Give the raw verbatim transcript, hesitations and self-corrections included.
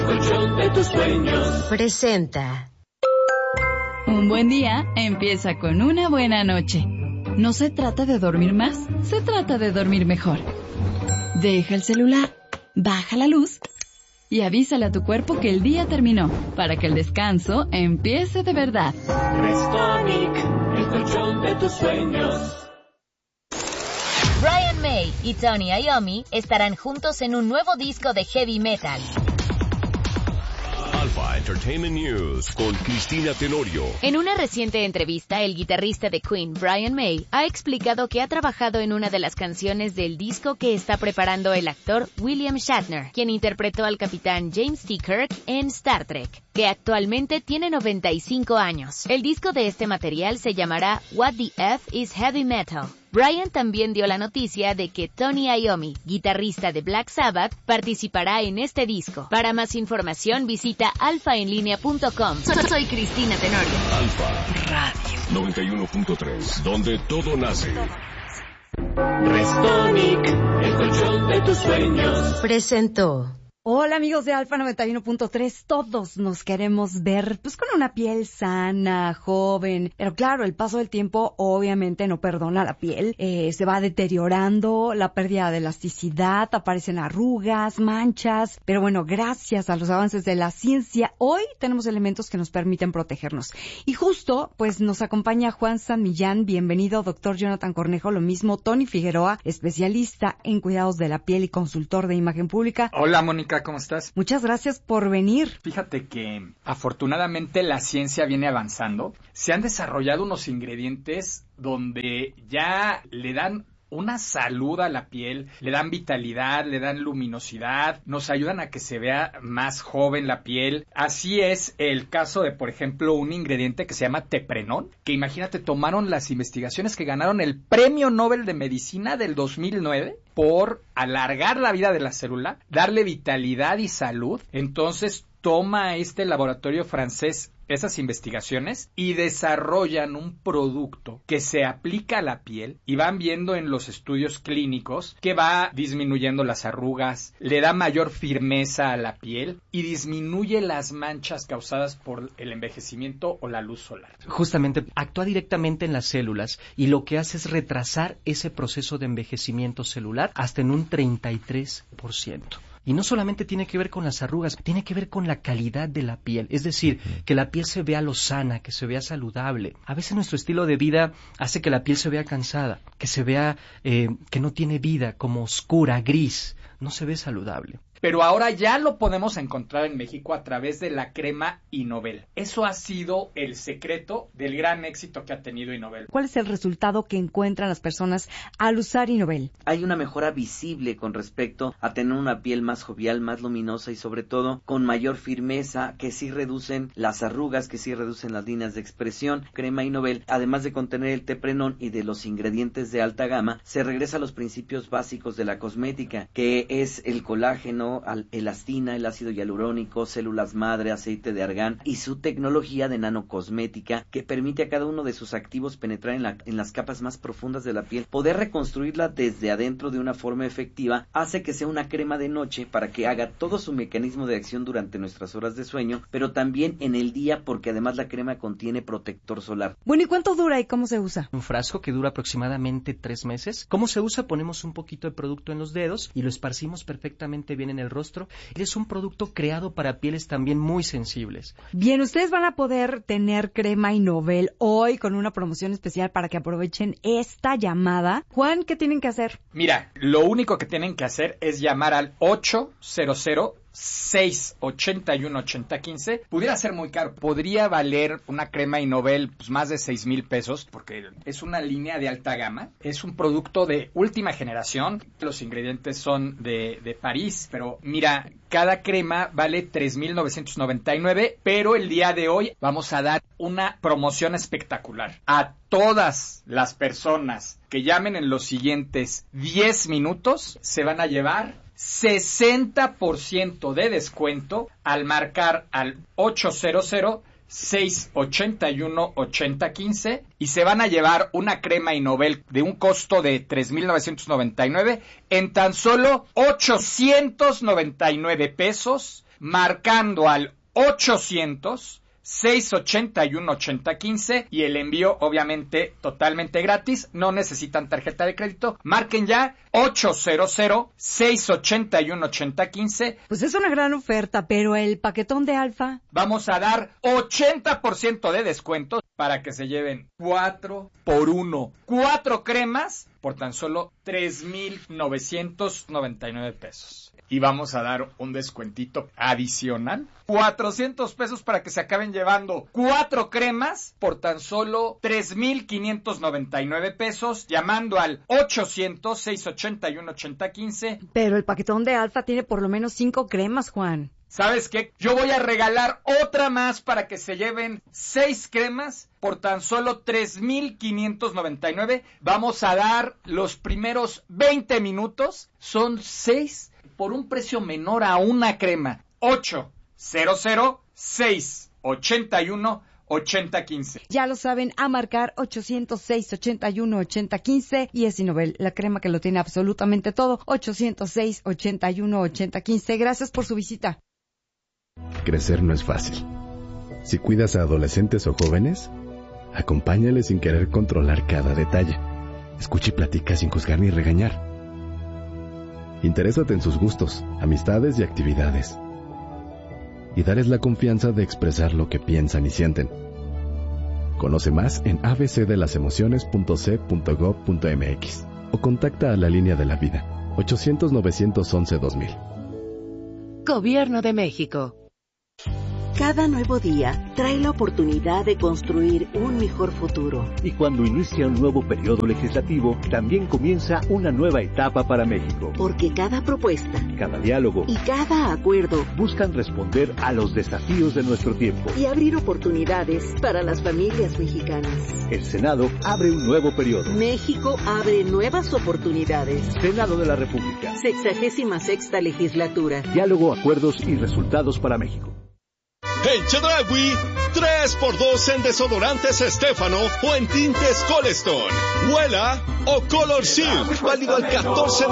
Colchón de tus sueños presenta. Un buen día empieza con una buena noche. No se trata de dormir más, se trata de dormir mejor. Deja el celular, baja la luz y avísale a tu cuerpo que el día terminó, para que el descanso empiece de verdad. Restonic, el colchón de tus sueños. Brian May y Tony Iommi estarán juntos en un nuevo disco de heavy metal. Alpha Entertainment News con Cristina Tenorio. En una reciente entrevista, el guitarrista de Queen, Brian May, ha explicado que ha trabajado en una de las canciones del disco que está preparando el actor William Shatner, quien interpretó al capitán James T. Kirk en Star Trek, que actualmente tiene noventa y cinco años. El disco de este material se llamará What the F is Heavy Metal. Brian también dio la noticia de que Tony Iommi, guitarrista de Black Sabbath, participará en este disco. Para más información visita alfa en línea punto com. Soy Cristina Tenorio. Alfa Radio noventa y uno punto tres, donde todo nace. Restonic, el colchón de tus sueños Presentó. Hola amigos de Alfa noventa y uno punto tres, todos nos queremos ver pues con una piel sana, joven, pero claro, el paso del tiempo obviamente no perdona la piel, eh, se va deteriorando, la pérdida de elasticidad, aparecen arrugas, manchas, pero bueno, gracias a los avances de la ciencia, hoy tenemos elementos que nos permiten protegernos. Y justo, pues nos acompaña Juan San Millán, bienvenido, doctor Jonathan Cornejo, lo mismo Tony Figueroa, especialista en cuidados de la piel y consultor de imagen pública. Hola Mónica, ¿cómo estás? Muchas gracias por venir. Fíjate que afortunadamente la ciencia viene avanzando. Se han desarrollado unos ingredientes donde ya le dan una salud a la piel, le dan vitalidad, le dan luminosidad, nos ayudan a que se vea más joven la piel. Así es el caso de, por ejemplo, un ingrediente que se llama Teprenón, que imagínate, tomaron las investigaciones que ganaron el Premio Nobel de Medicina del dos mil nueve por alargar la vida de la célula, darle vitalidad y salud. Entonces toma este laboratorio francés esas investigaciones y desarrollan un producto que se aplica a la piel y van viendo en los estudios clínicos que va disminuyendo las arrugas, le da mayor firmeza a la piel y disminuye las manchas causadas por el envejecimiento o la luz solar. Justamente actúa directamente en las células y lo que hace es retrasar ese proceso de envejecimiento celular hasta en un treinta y tres por ciento. Y no solamente tiene que ver con las arrugas, tiene que ver con la calidad de la piel. Es decir, que la piel se vea lozana, que se vea saludable. A veces nuestro estilo de vida hace que la piel se vea cansada, que se vea eh, que no tiene vida, como oscura, gris. No se ve saludable. Pero ahora ya lo podemos encontrar en México a través de la crema Innovel. Eso ha sido el secreto del gran éxito que ha tenido Innovel. ¿Cuál es el resultado que encuentran las personas al usar Innovel? Hay una mejora visible con respecto a tener una piel más jovial, más luminosa y sobre todo con mayor firmeza, que sí reducen las arrugas, que sí reducen las líneas de expresión. Crema Innovel, además de contener el Teprenón y de los ingredientes de alta gama, se regresa a los principios básicos de la cosmética, que es el colágeno, elastina, el ácido hialurónico, células madre, aceite de argán y su tecnología de nanocosmética que permite a cada uno de sus activos penetrar en, la, en las capas más profundas de la piel, poder reconstruirla desde adentro de una forma efectiva, hace que sea una crema de noche para que haga todo su mecanismo de acción durante nuestras horas de sueño, pero también en el día porque además la crema contiene protector solar. Bueno, ¿y cuánto dura y cómo se usa? Un frasco que dura aproximadamente tres meses. ¿Cómo se usa? Ponemos un poquito de producto en los dedos y lo esparcimos perfectamente bien en el rostro. Es un producto creado para pieles también muy sensibles. Bien, ustedes van a poder tener crema Innovel hoy con una promoción especial para que aprovechen esta llamada. Juan, ¿qué tienen que hacer? Mira, lo único que tienen que hacer es llamar al ocho cero cero seis ochenta y uno ochenta quince. Pudiera ser muy caro, podría valer una crema Innovel pues más de seis mil pesos porque es una línea de alta gama, es un producto de última generación, los ingredientes son de, de París, pero mira, cada crema vale tres mil novecientos noventa y nueve, pero el día de hoy vamos a dar una promoción espectacular a todas las personas que llamen en los siguientes diez minutos, se van a llevar sesenta por ciento de descuento al marcar al ocho cero cero seis ochenta y uno ochenta quince y se van a llevar una crema Innovel de un costo de tres mil novecientos noventa y nueve en tan solo ochocientos noventa y nueve pesos marcando al ochocientos, seiscientos ochenta y uno, ochenta quince y el envío obviamente totalmente gratis, no necesitan tarjeta de crédito. Marquen ya ochocientos, seiscientos ochenta y uno, ochenta quince. Pues es una gran oferta, pero el paquetón de Alfa. Vamos a dar ochenta por ciento de descuento para que se lleven cuatro por uno. Cuatro cremas por tan solo tres mil novecientos noventa y nueve pesos. Y vamos a dar un descuentito adicional, cuatrocientos pesos para que se acaben llevando cuatro cremas por tan solo tres mil quinientos noventa y nueve pesos, llamando al ochocientos, seiscientos ochenta y uno, ochenta quince. Pero el paquetón de Alfa tiene por lo menos cinco cremas, Juan. ¿Sabes qué? Yo voy a regalar otra más para que se lleven seis cremas por tan solo tres mil quinientos noventa y nueve. Vamos a dar los primeros veinte minutos. Son seis por un precio menor a una crema. ochocientos, seiscientos ochenta y uno, ochenta quince. Ya lo saben, a marcar ochocientos seis, ochenta y uno, ochenta quince y es Sinobel, la crema que lo tiene absolutamente todo. ochocientos seis, ochenta y uno, ochenta quince. Gracias por su visita. Crecer no es fácil. Si cuidas a adolescentes o jóvenes, acompáñales sin querer controlar cada detalle. Escucha y platica sin juzgar ni regañar. Interésate en sus gustos, amistades y actividades. Y dales la confianza de expresar lo que piensan y sienten. Conoce más en a b c de las emociones punto c punto gov punto m x o contacta a la línea de la vida ochocientos, novecientos once, dos mil. Gobierno de México. Cada nuevo día trae la oportunidad de construir un mejor futuro. Y cuando inicia un nuevo periodo legislativo, también comienza una nueva etapa para México. Porque cada propuesta, cada diálogo y cada acuerdo buscan responder a los desafíos de nuestro tiempo y abrir oportunidades para las familias mexicanas. El Senado abre un nuevo periodo. México abre nuevas oportunidades. Senado de la República. Sexagésima sexta legislatura. Diálogo, acuerdos y resultados para México. En Chedraui, tres por dos en desodorantes Estéfano o en tintes Colestone. Huela o Color Silk, válido al catorce de